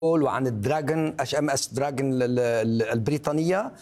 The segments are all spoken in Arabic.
وعن الدراجون HMS دراجون البريطانية.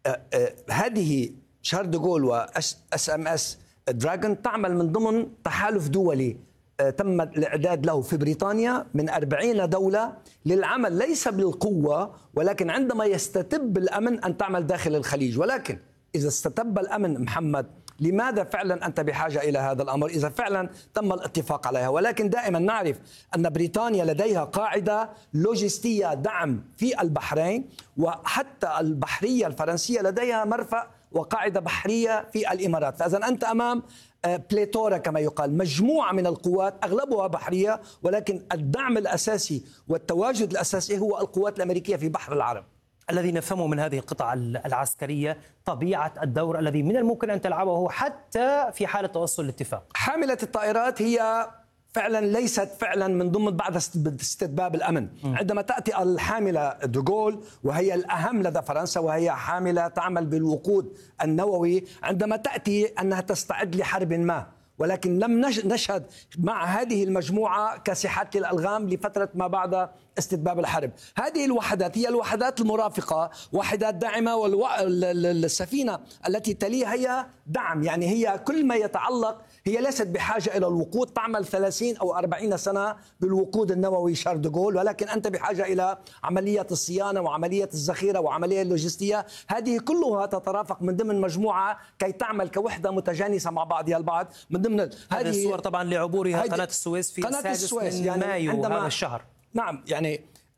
هذه شارل دي غول وHMS دراجون تعمل من ضمن تحالف دولي تم الإعداد له في بريطانيا من 40 دولة للعمل ليس بالقوة، ولكن عندما يستتب الأمن أن تعمل داخل الخليج. ولكن إذا استتب الأمن محمد، لماذا فعلا أنت بحاجة إلى هذا الأمر إذا فعلا تم الاتفاق عليها؟ ولكن دائما نعرف أن بريطانيا لديها قاعدة لوجستية دعم في البحرين، وحتى البحرية الفرنسية لديها مرفأ وقاعدة بحرية في الإمارات. فإذا أنت أمام بليتورا كما يقال، مجموعة من القوات أغلبها بحرية، ولكن الدعم الأساسي والتواجد الأساسي هو القوات الأمريكية في بحر العرب. الذي نفهمه من هذه القطعة العسكرية طبيعة الدور الذي من الممكن أن تلعبه حتى في حالة توصل الاتفاق. حاملة الطائرات هي فعلا ليست فعلا من ضمن بعد استتباب الأمن. عندما تأتي الحاملة دي غول وهي الأهم لدى فرنسا، وهي حاملة تعمل بالوقود النووي، عندما تأتي أنها تستعد لحرب ما، ولكن لم نشهد مع هذه المجموعة كاسحات للألغام لفترة ما بعد استتباب الحرب. هذه الوحدات هي الوحدات المرافقة، وحدات داعمة، والسفينة التي تليها هي دعم، يعني هي كل ما يتعلق، هي ليست بحاجة إلى الوقود، تعمل 30 أو 40 سنة بالوقود النووي شارل دي غول، ولكن أنت بحاجة إلى عملية الصيانة وعملية الذخيرة وعملية اللوجستية. هذه كلها تترافق من ضمن مجموعة كي تعمل كوحدة متجانسة مع بعضها البعض. من ضمن هذه الصور طبعا لعبورها قناة السويس في السادس من يعني مايو هذا الشهر. نعم، يعني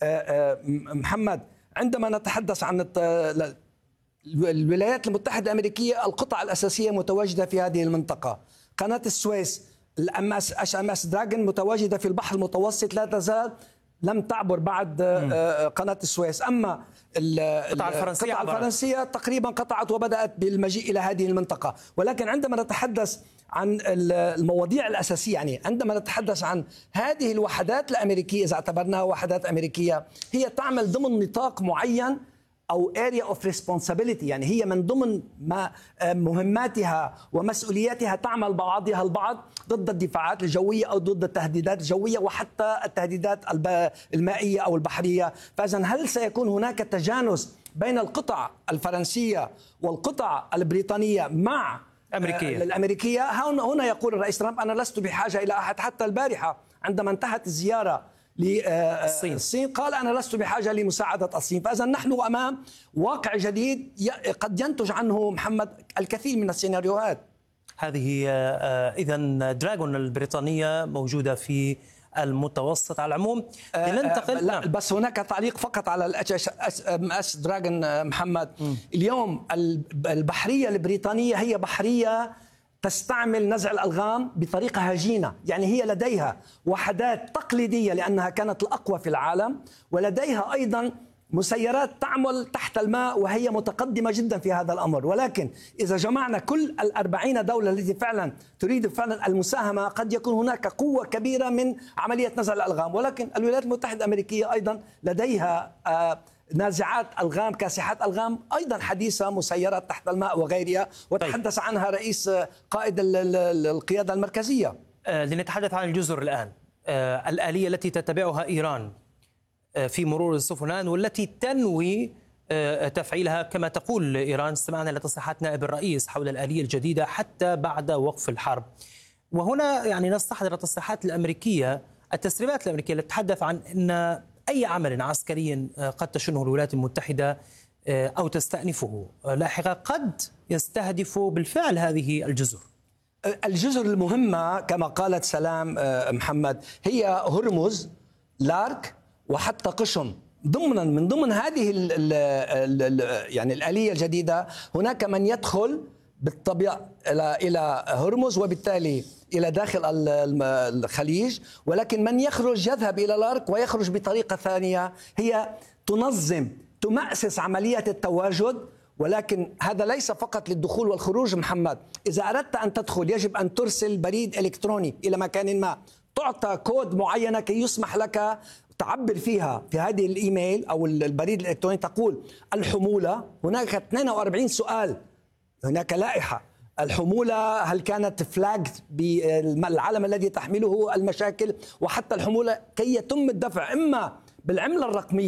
محمد، عندما نتحدث عن الولايات المتحدة الأمريكية، القطع الأساسية متواجدة في هذه المنطقة. قناة السويس HMS دراجون متواجدة في البحر المتوسط، لا تزال لم تعبر بعد قناة السويس. أما القطعة الفرنسية تقريبا قطعت وبدأت بالمجيء إلى هذه المنطقة. ولكن عندما نتحدث عن المواضيع الأساسية، يعني عندما نتحدث عن هذه الوحدات الأمريكية، إذا اعتبرناها وحدات أمريكية، هي تعمل ضمن نطاق معين أو area of responsibility، يعني هي من ضمن مهماتها ومسؤولياتها تعمل بعضها البعض ضد الدفاعات الجوية أو ضد التهديدات الجوية وحتى التهديدات المائية أو البحرية. فإذا هل سيكون هناك تجانس بين القطع الفرنسية والقطع البريطانية مع الأمريكية؟ هنا يقول الرئيس ترامب أنا لست بحاجة إلى أحد. حتى البارحة عندما انتهت الزيارة للصين قال أنا لست بحاجة لمساعدة الصين. فإذا نحن أمام واقع جديد قد ينتج عنه محمد الكثير من السيناريوهات. هذه إذن دراجون البريطانية موجودة في المتوسط. على العموم لننتقل. لا بس هناك تعليق فقط على HMS دراجون محمد. اليوم البحرية البريطانية هي بحرية تستعمل نزع الألغام بطريقة هجينة، يعني هي لديها وحدات تقليدية لأنها كانت الأقوى في العالم، ولديها أيضا مسيرات تعمل تحت الماء وهي متقدمة جدا في هذا الأمر. ولكن إذا جمعنا كل 40 دولة التي فعلا تريد فعلا المساهمة، قد يكون هناك قوة كبيرة من عملية نزع الألغام. ولكن الولايات المتحدة الأمريكية أيضا لديها نازعات ألغام، كاسحات ألغام أيضا حديثة، مسيرات تحت الماء وغيرها، وتحدث عنها رئيس قائد القيادة المركزية. لنتحدث عن الجزر الآن، الآلية التي تتبعها إيران في مرور السفن والتي تنوي تفعيلها كما تقول إيران. استمعنا لتصريحات نائب الرئيس حول الآلية الجديدة حتى بعد وقف الحرب. وهنا يعني نستحضر التصريحات الأمريكية، التسريبات الأمريكية التي تتحدث عن أن أي عمل عسكري قد تشنه الولايات المتحدة أو تستأنفه لاحقا قد يستهدف بالفعل هذه الجزر المهمة كما قالت سلام محمد، هي هرمز، لارك، وحتى قشم. من ضمن هذه يعني الآلية الجديدة هناك من يدخل بالطبيعة إلى هرمز وبالتالي إلى داخل الخليج، ولكن من يخرج يذهب إلى لارك ويخرج بطريقة ثانية هي تمأسس عملية التواجد. ولكن هذا ليس فقط للدخول والخروج محمد. إذا أردت أن تدخل يجب أن ترسل بريد إلكتروني إلى مكان ما، تعطى كود معينة كي يسمح لك تعبر فيها في هذه الإيميل أو البريد الإلكتروني، تقول الحمولة. هناك 42 سؤال، هناك لائحة. الحمولة هل كانت فلاج بالعلم الذي تحمله المشاكل، وحتى الحمولة كي يتم الدفع إما بالعملة الرقمية